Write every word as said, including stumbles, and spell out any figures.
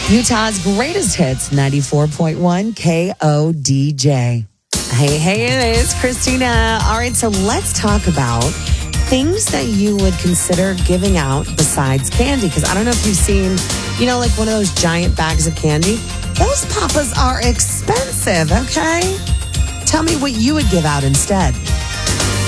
Utah's greatest hits, ninety-four point one K O D J. Hey, hey, it is Christina. All right, so let's talk about things that you would consider giving out besides candy. Because I don't know if you've seen, you know, like one of those giant bags of candy. Those papas are expensive, okay? Tell me what you would give out instead.